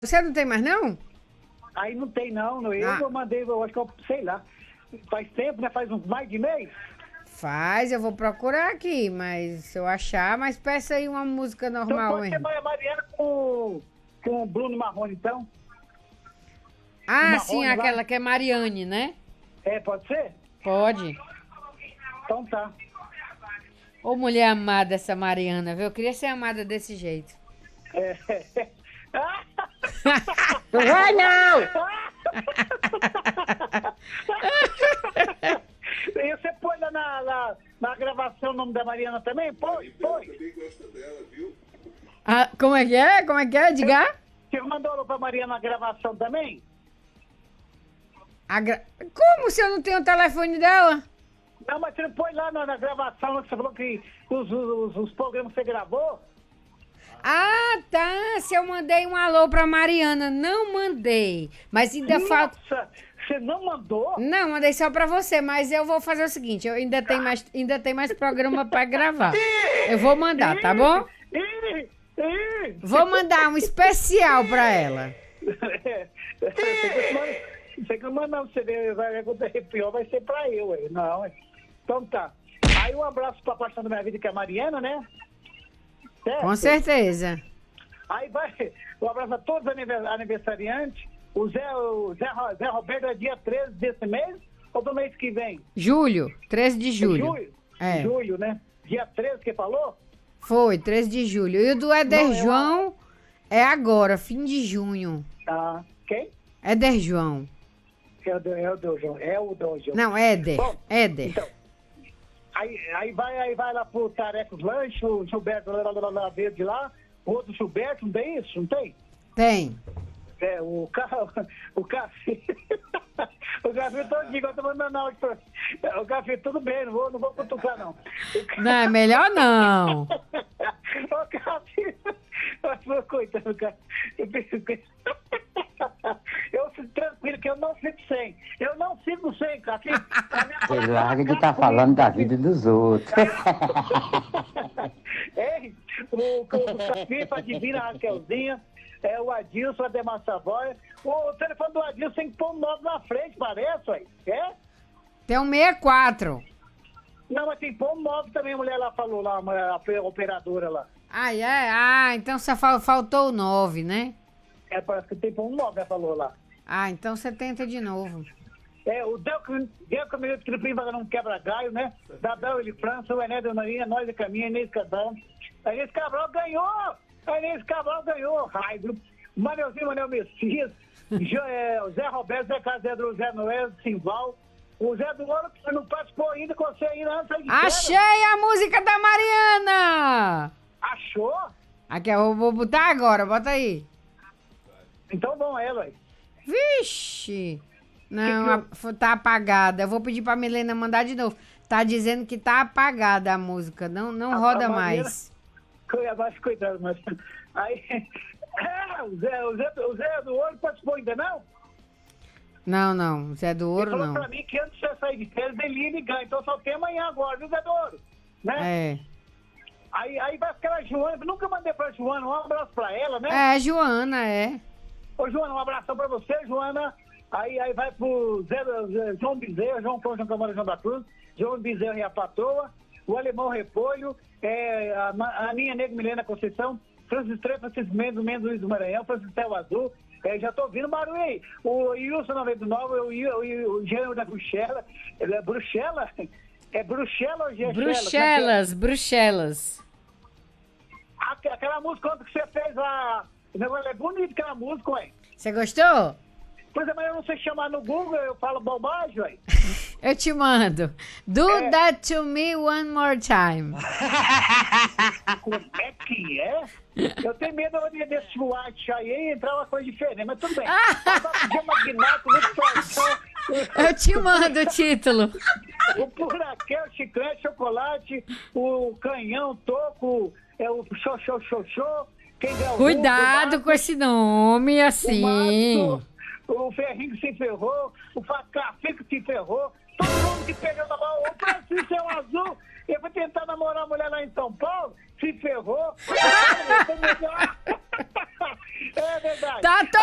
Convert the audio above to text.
Você não tem mais, não? Aí não tem não. Eu mandei, eu acho que eu sei lá. Faz tempo, né? Faz uns mais de mês. Faz, eu vou procurar aqui, mas se eu achar, mas peça aí uma música Então normal pode ser mesmo. Mariana com o Bruno Marrone, então. Ah, Marrone sim, lá? aquela que é Mariane, né? É, pode ser? Pode. Então tá. Ô, mulher amada essa Mariana, viu? Eu queria ser amada desse jeito. É. Não vai, não! E você põe lá na gravação o nome da Mariana também? Põe. Ah, como é que é? Como é que é? Diga. Você mandou pra Mariana na gravação também? Como se eu não tenho o telefone dela? Não, mas você não põe lá na gravação, que você falou que os programas que você gravou. Ah, tá. Se eu mandei um alô pra Mariana. Não mandei. Mas ainda falta... Nossa, você não mandou? Não, mandei só pra você, mas eu vou fazer o seguinte, eu ainda tem mais programa pra gravar. Eu vou mandar, tá bom? Vou mandar um especial pra ela. Você que não manda, você vê, pior vai ser pra eu, aí. Não, então tá. Aí um abraço pra paixão da minha vida, que é a Mariana, né? Certo? Com certeza. Aí vai, um abraço a todos os aniversariantes. O Zé Roberto é dia 13 desse mês ou do mês que vem? Julho, 13 de julho. Julho? É. Julho, né? Dia 13 que falou? Foi, 13 de julho. E o do Éder Não, João é agora, fim de junho. Ah, quem? Éder João. É o do João. É o do João. Não, Éder. Bom, Éder. Então, aí vai lá pro Tarecos Lanche, o Gilberto lá verde lá, o outro Gilberto, não tem isso? Não tem? Tem. É, o café. O café todo dia, eu tô mandando áudio pra... O café, tudo bem, não vou cutucar, não. Não, é melhor não. O café... Coitado, cara. Eu fico tranquilo que eu não fico sem. Eu não fico sem, café. Você larga de estar falando da vida dos outros. O café pra divina Raquelzinha. É o Adilson, Ademar Savoia. O telefone do Adilson tem que pôr um 9 na frente, parece, ué. É? Tem um 64. Não, mas tem que pôr um 9 também, a mulher lá falou, lá, a operadora lá. Ah, é? Ah, então só faltou o 9, né? É, parece que tem que pôr um 9, ela falou lá. Ah, então você tenta de novo. É, o Delco Minuto Tripim vai dar um quebra-galho, né? Dabel, ele França, o Enédio Marinha, nós de caminho, Inês Cabral. A Inês Cabral ganhou! A Inês Cabral ganhou! Raigo. Manelzinho, Manel Messias, o Zé Roberto, Zé Cazedro, Zé Noé, Simval. O Zé do Ouro, que não participou ainda, com você ainda antes aí de Achei a música da Mariana! Achou? Aqui, eu vou botar agora, bota aí. Então vão ela aí. Vixe! Não, tá apagada. Eu vou pedir pra Milena mandar de novo. Tá dizendo que tá apagada a música. Não roda mais. Coitado, mas... Aí... o Zé do Ouro participou ainda, não? Não. Zé do Ouro, Ele falou não. pra mim que antes de você sair de férias, ele ia ligar. Então só tem amanhã agora, viu, Zé do Ouro? Né? É. Aí vai ficar a Joana. Nunca mandei pra Joana. Um abraço pra ela, né? É, Joana, é. Ô, Joana, um abração pra você, Joana. Aí vai pro João Bezerra, João Paulo, João Câmara, João da Cruz, João Bezerra e a Patoa, o Alemão Repolho, a Aninha Negro Milena Conceição, Francis Três, Francisco Mendes Luiz do Maranhão, Francisco Céu Azul. Já tô ouvindo barulho aí. O Wilson 99, o Gênero da Bruxela. É Bruxela? É Bruxela ou Gexela? Bruxelas. Aquela música quando que você fez lá. O negócio é bonito, aquela música, ué. Você gostou? Pois é, mas eu não sei chamar no Google, eu falo bobagem, ué. Eu te mando. Do that to me one more time. Como é que é? Eu tenho medo desse watch aí e entrar uma coisa diferente, mas tudo bem. Eu te mando o título. O Puraquel, Chiclete, Chocolate, o Canhão, Toco, o Xoxô, quem der o Cuidado Marcos, com esse nome assim. o Ferrinho que se ferrou, o Café que se ferrou, todo mundo que pegou na mão. O Francisco é um azul. Eu fui tentar namorar a mulher lá em São Paulo, se ferrou. É verdade. Tá